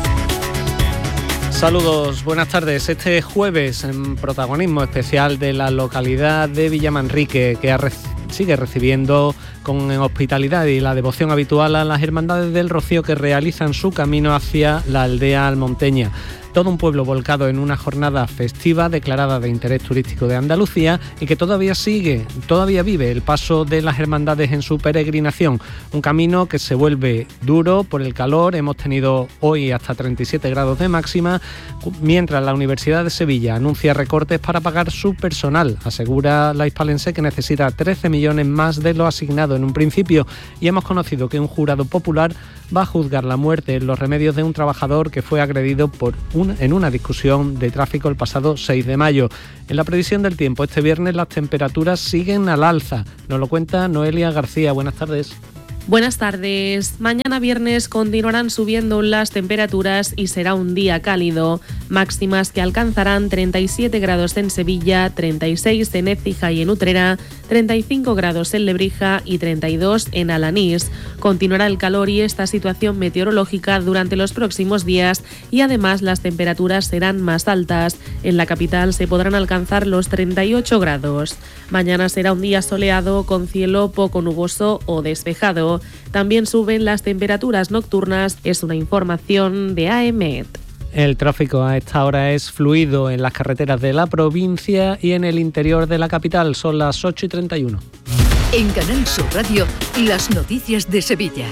Saludos, buenas tardes. Este jueves, en protagonismo especial de la localidad de Villamanrique, que ha recibido sigue recibiendo con hospitalidad y la devoción habitual a las hermandades del Rocío que realizan su camino hacia la aldea almonteña. Todo un pueblo volcado en una jornada festiva declarada de interés turístico de Andalucía y que todavía sigue, todavía vive el paso de las hermandades en su peregrinación. Un camino que se vuelve duro por el calor. Hemos tenido hoy hasta treinta y siete grados de máxima, mientras la Universidad de Sevilla anuncia recortes para pagar su personal. Asegura la hispalense que necesita trece millones más de lo asignado en un principio, y hemos conocido que un jurado popular va a juzgar la muerte en Los Remedios de un trabajador que fue agredido por un en una discusión de tráfico el pasado seis de mayo. En la previsión del tiempo, este viernes las temperaturas siguen al alza. Nos lo cuenta Noelia García. Buenas tardes. Buenas tardes. Mañana viernes continuarán subiendo las temperaturas y será un día cálido. Máximas que alcanzarán treinta y siete grados en Sevilla, treinta y seis en Écija y en Utrera, treinta y cinco grados en Lebrija y treinta y dos en Alanís. Continuará el calor y esta situación meteorológica durante los próximos días, y además las temperaturas serán más altas. En la capital se podrán alcanzar los treinta y ocho grados. Mañana será un día soleado con cielo poco nuboso o despejado. También suben las temperaturas nocturnas, es una información de A E M E T. El tráfico a esta hora es fluido en las carreteras de la provincia y en el interior de la capital. Son las ocho y treinta y uno. En Canal Sur Radio, las noticias de Sevilla.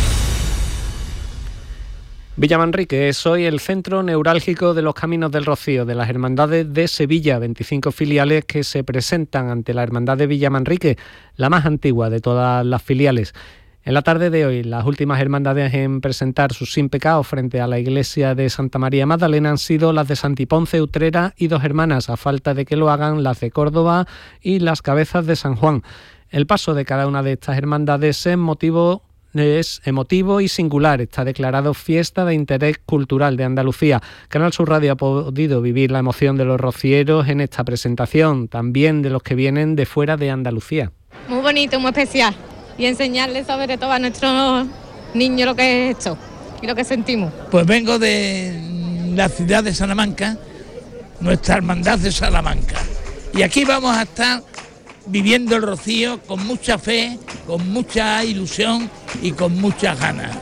Villamanrique es hoy el centro neurálgico de los Caminos del Rocío, de las Hermandades de Sevilla, veinticinco filiales que se presentan ante la Hermandad de Villamanrique, la más antigua de todas las filiales. En la tarde de hoy, las últimas hermandades en presentar sus sin pecados frente a la iglesia de Santa María Magdalena han sido las de Santiponce, Utrera y Dos Hermanas, a falta de que lo hagan las de Córdoba y las Cabezas de San Juan. El paso de cada una de estas hermandades es motivo Es emotivo y singular. Está declarado Fiesta de Interés Cultural de Andalucía. Canal Sur Radio ha podido vivir la emoción de los rocieros en esta presentación, también de los que vienen de fuera de Andalucía. Muy bonito, muy especial. Y enseñarles sobre todo a nuestros niños lo que es esto y lo que sentimos. Pues vengo de la ciudad de Salamanca, nuestra hermandad de Salamanca. Y aquí vamos a estar viviendo el rocío con mucha fe, con mucha ilusión y con muchas ganas.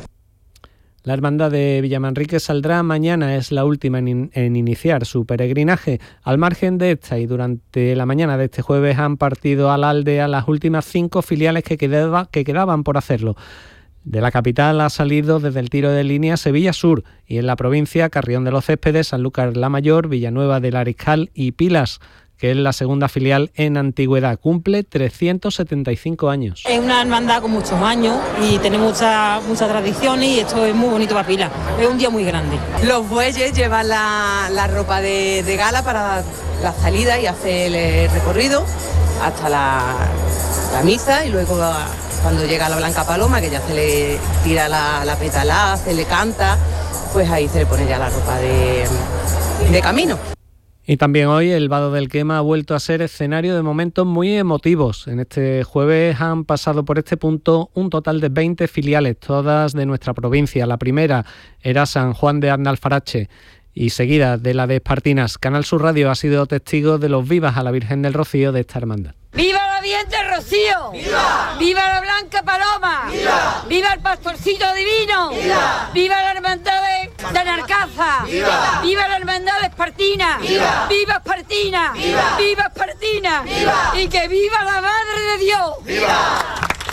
La hermandad de Villamanrique saldrá mañana, es la última en, in- en iniciar su peregrinaje. Al margen de esta y durante la mañana de este jueves han partido a la aldea las últimas cinco filiales que, quedaba, que quedaban por hacerlo. De la capital ha salido desde el tiro de línea Sevilla Sur y en la provincia Carrión de los Céspedes, Sanlúcar la Mayor, Villanueva del Ariscal y Pilas, que es la segunda filial en antigüedad. Cumple trescientos setenta y cinco años. Es una hermandad con muchos años y tiene muchas muchas tradiciones y esto es muy bonito para Pilas. Es un día muy grande. Los bueyes llevan la, la ropa de, de gala para la salida y hacer el recorrido hasta la, la misa y luego cuando llega la Blanca Paloma, que ya se le tira la, la petalá, se le canta, pues ahí se le pone ya la ropa de, de camino. Y también hoy el Vado del Quema ha vuelto a ser escenario de momentos muy emotivos. En este jueves han pasado por este punto un total de veinte filiales, todas de nuestra provincia. La primera era San Juan de Arnalfarache y seguida de la de Espartinas. Canal Sur Radio ha sido testigo de los vivas a la Virgen del Rocío de esta hermandad. ¡Viva la Virgen del Rocío! ¡Viva! ¡Viva la Blanca Paloma! ¡Viva! ¡Viva el Pastorcito Divino! ¡Viva! ¡Viva la Hermandad de, de Narcaza! ¡Viva! ¡Viva la Hermandad de Espartina! ¡Viva! ¡Viva Espartina! ¡Viva! ¡Viva Espartina! ¡Viva! ¡Y que viva la Madre de Dios! ¡Viva!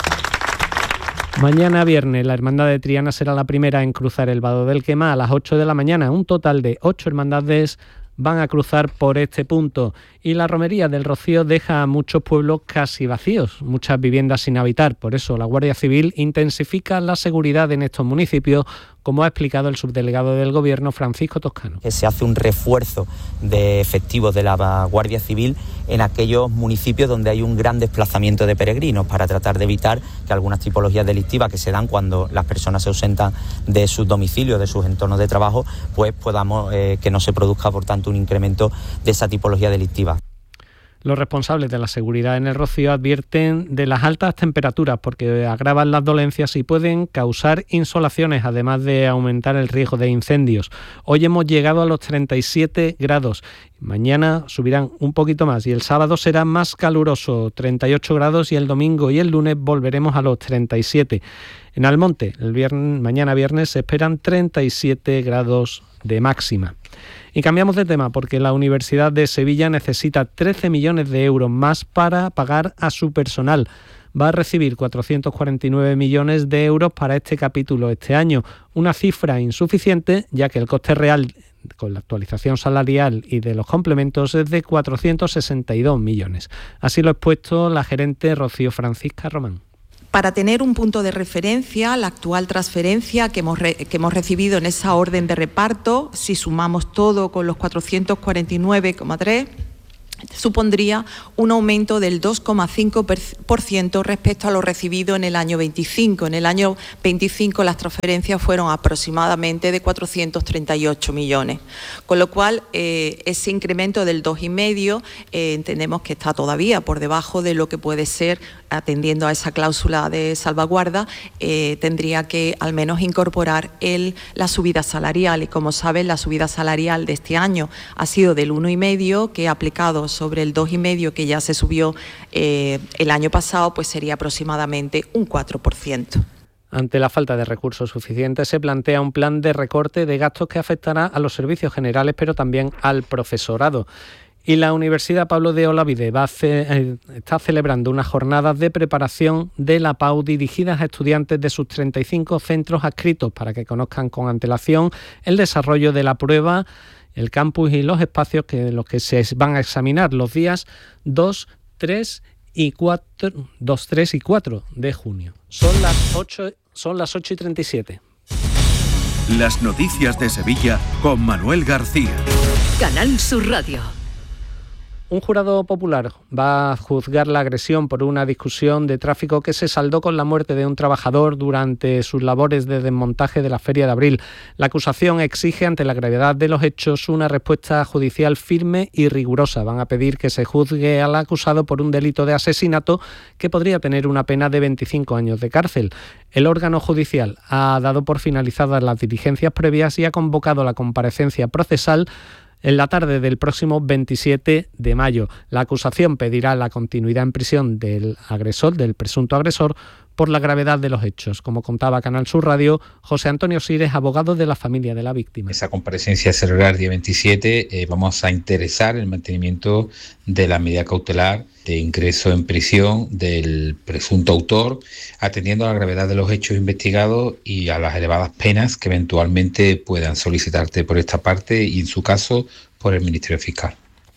Mañana viernes la Hermandad de Triana será la primera en cruzar el Vado del Quema a las ocho de la mañana. Un total de ocho hermandades van a cruzar por este punto y la romería del Rocío deja a muchos pueblos casi vacíos, muchas viviendas sin habitar. Por eso la Guardia Civil intensifica la seguridad en estos municipios, como ha explicado el subdelegado del Gobierno, Francisco Toscano. Se hace un refuerzo de efectivos de la Guardia Civil en aquellos municipios donde hay un gran desplazamiento de peregrinos para tratar de evitar que algunas tipologías delictivas que se dan cuando las personas se ausentan de sus domicilios, de sus entornos de trabajo, pues podamos eh, que no se produzca, por tanto, un incremento de esa tipología delictiva. Los responsables de la seguridad en el Rocío advierten de las altas temperaturas porque agravan las dolencias y pueden causar insolaciones, además de aumentar el riesgo de incendios. Hoy hemos llegado a los treinta y siete grados. Mañana subirán un poquito más y el sábado será más caluroso, treinta y ocho grados, y el domingo y el lunes volveremos a los treinta y siete. En Almonte, el viernes, mañana viernes, se esperan treinta y siete grados de máxima. Y cambiamos de tema porque la Universidad de Sevilla necesita trece millones de euros más para pagar a su personal. Va a recibir cuatrocientos cuarenta y nueve millones de euros para este capítulo este año, una cifra insuficiente ya que el coste real con la actualización salarial y de los complementos es de cuatrocientos sesenta y dos millones. Así lo ha expuesto la gerente Rocío Francisca Román. Para tener un punto de referencia, la actual transferencia que hemos, re, que hemos recibido en esa orden de reparto, si sumamos todo con los cuatrocientos cuarenta y nueve coma tres, supondría un aumento del dos coma cinco por ciento respecto a lo recibido en el año veinticinco. En el año veinticinco las transferencias fueron aproximadamente de cuatrocientos treinta y ocho millones, con lo cual eh, ese incremento del dos coma cinco eh, entendemos que está todavía por debajo de lo que puede ser, atendiendo a esa cláusula de salvaguarda, eh, tendría que al menos incorporar el, la subida salarial. Y como saben, la subida salarial de este año ha sido del uno coma cinco, que ha aplicado sobre el dos coma cinco que ya se subió eh, el año pasado, pues sería aproximadamente un cuatro por ciento. Ante la falta de recursos suficientes, se plantea un plan de recorte de gastos que afectará a los servicios generales, pero también al profesorado. Y la Universidad Pablo de Olavide va a ce- está celebrando unas jornadas de preparación de la P A U dirigidas a estudiantes de sus treinta y cinco centros adscritos para que conozcan con antelación el desarrollo de la prueba, el campus y los espacios que los que se van a examinar los días dos, tres y cuatro, dos, tres y cuatro de junio. Son las ocho, son las ocho y treinta y siete. Las noticias de Sevilla con Manuel García. Canal Sur Radio. Un jurado popular va a juzgar la agresión por una discusión de tráfico que se saldó con la muerte de un trabajador durante sus labores de desmontaje de la Feria de Abril. La acusación exige, ante la gravedad de los hechos, una respuesta judicial firme y rigurosa. Van a pedir que se juzgue al acusado por un delito de asesinato que podría tener una pena de veinticinco años de cárcel. El órgano judicial ha dado por finalizadas las diligencias previas y ha convocado la comparecencia procesal en la tarde del próximo veintisiete de mayo. La acusación pedirá la continuidad en prisión del agresor, del presunto agresor, por la gravedad de los hechos. Como contaba Canal Sur Radio, José Antonio Sires, abogado de la familia de la víctima. Esa comparecencia se celebrará el día veintisiete. Eh, vamos a interesar el mantenimiento de la medida cautelar de ingreso en prisión del presunto autor, atendiendo a la gravedad de los hechos investigados y a las elevadas penas que eventualmente puedan solicitarte por esta parte y, en su caso, por el Ministerio Fiscal.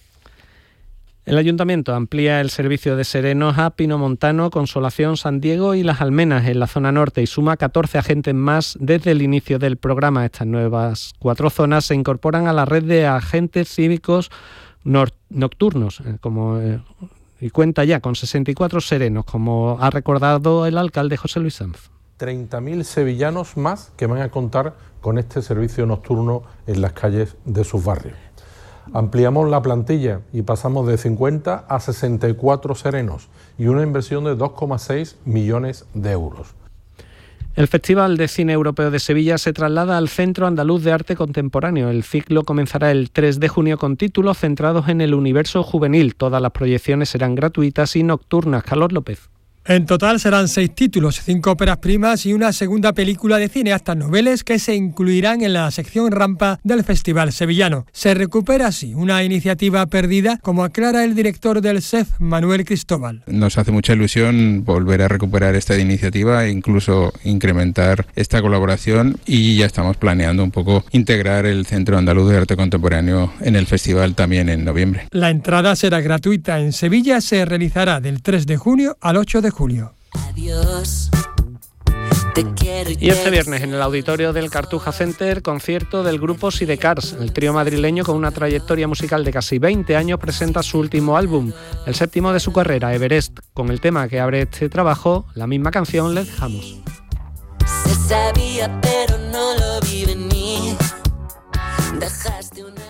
El Ayuntamiento amplía el servicio de serenos a Pinomontano, Consolación, San Diego y Las Almenas en la zona norte y suma catorce agentes más desde el inicio del programa. Estas nuevas cuatro zonas se incorporan a la red de agentes cívicos nocturnos, como eh, y cuenta ya con sesenta y cuatro serenos, como ha recordado el alcalde José Luis Sanz. treinta mil sevillanos más que van a contar con este servicio nocturno en las calles de sus barrios. Ampliamos la plantilla y pasamos de cincuenta a sesenta y cuatro serenos y una inversión de dos coma seis millones de euros. El Festival de Cine Europeo de Sevilla se traslada al Centro Andaluz de Arte Contemporáneo. El ciclo comenzará el tres de junio con títulos centrados en el universo juvenil. Todas las proyecciones serán gratuitas y nocturnas. Carlos López. En total serán seis títulos, cinco óperas primas y una segunda película de cineastas noveles que se incluirán en la sección rampa del Festival Sevillano. Se recupera así una iniciativa perdida, como aclara el director del S E F, Manuel Cristóbal. Nos hace mucha ilusión volver a recuperar esta iniciativa e incluso incrementar esta colaboración, y ya estamos planeando un poco integrar el Centro Andaluz de Arte Contemporáneo en el festival también en noviembre. La entrada será gratuita. En Sevilla se realizará del tres de junio al ocho de julio. Adiós. Y este viernes en el auditorio del Cartuja Center, concierto del grupo Sidecars. El trío madrileño, con una trayectoria musical de casi veinte años, presenta su último álbum, el séptimo de su carrera, Everest. Con el tema que abre este trabajo, la misma canción, le dejamos. Se sabía pero no lo vi venir. Dejaste una...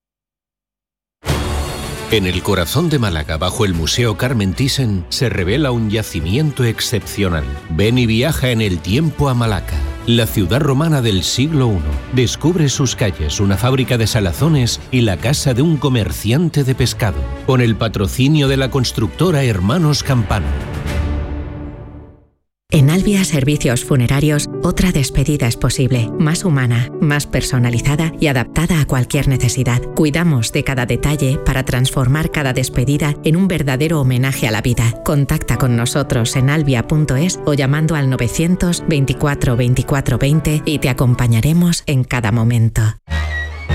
En el corazón de Málaga, bajo el Museo Carmen Thyssen, se revela un yacimiento excepcional. Ven y viaja en el tiempo a Malaca, la ciudad romana del siglo primero. Descubre sus calles, una fábrica de salazones y la casa de un comerciante de pescado, con el patrocinio de la constructora Hermanos Campano. En Albia Servicios Funerarios, otra despedida es posible, más humana, más personalizada y adaptada a cualquier necesidad. Cuidamos de cada detalle para transformar cada despedida en un verdadero homenaje a la vida. Contacta con nosotros en albia punto es o llamando al novecientos veinticuatro veinticuatro veinte y te acompañaremos en cada momento.